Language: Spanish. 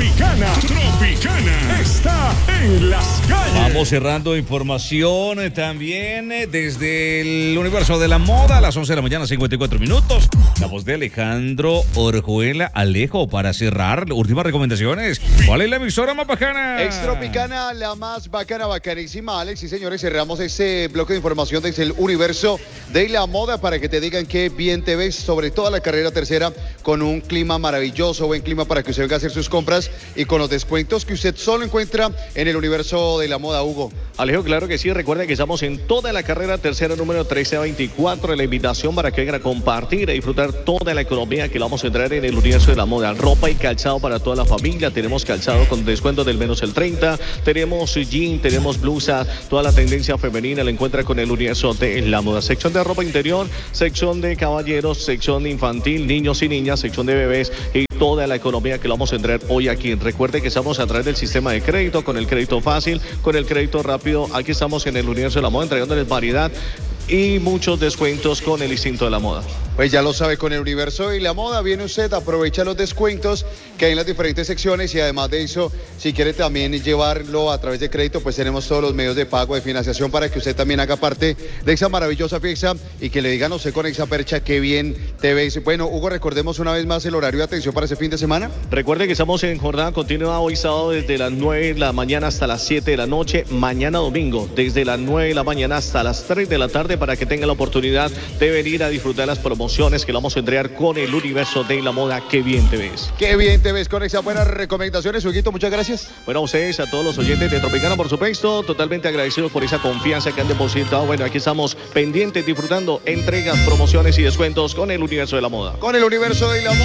Tropicana está en las calles. Vamos cerrando información también desde el universo de la moda a las 11 de la mañana, 54 minutos. La voz de Alejandro Orjuela. Alejo, para cerrar, últimas recomendaciones. ¿Cuál es la emisora más bacana? Extropicana, la más bacana, bacanísima, Alex. Y señores, cerramos este bloque de información desde el universo de la moda para que te digan qué bien te ves, sobre toda la carrera tercera, con un clima maravilloso, buen clima para que usted venga a hacer sus compras y con los descuentos que usted solo encuentra en el universo de la moda, Hugo. Alejo, claro que sí. Recuerda que estamos en toda la carrera tercera número 1324. La invitación para que vengan a compartir y disfrutar toda la economía que vamos a entrar en el universo de la moda. Ropa y calzado para toda la familia. Tenemos calzado con descuento del menos el 30. Tenemos jean, tenemos blusa. Toda la tendencia femenina la encuentra con el universo de la moda. Sección de ropa interior, sección de caballeros, sección infantil, niños y niñas, sección de bebés y toda la economía que vamos a entrar hoy aquí. Recuerde que estamos a través del sistema de crédito, con el crédito fácil, con el crédito rápido. Aquí estamos en el universo de la moda entregándoles variedad y muchos descuentos con el instinto de la moda. Pues ya lo sabe, con el universo y la moda viene usted, aprovecha los descuentos que hay en las diferentes secciones y además de eso, si quiere también llevarlo a través de crédito, pues tenemos todos los medios de pago, de financiación para que usted también haga parte de esa maravillosa fiesta y que le digan a usted con esa percha qué bien te ves. Bueno, Hugo, recordemos una vez más el horario de atención para ese fin de semana. Recuerde que estamos en jornada continua hoy sábado desde las 9 de la mañana hasta las 7 de la noche, mañana domingo desde las 9 de la mañana hasta las 3 de la tarde para que tenga la oportunidad de venir a disfrutar las promociones que vamos a entregar con el universo de la moda. Qué bien te ves. Qué bien te ves con esas buenas recomendaciones, Huguito, muchas gracias. Bueno, a ustedes, a todos los oyentes de Tropicana, por supuesto, totalmente agradecidos por esa confianza que han depositado. Bueno, aquí estamos pendientes, disfrutando entregas, promociones y descuentos con el universo de la moda. Con el universo de la moda.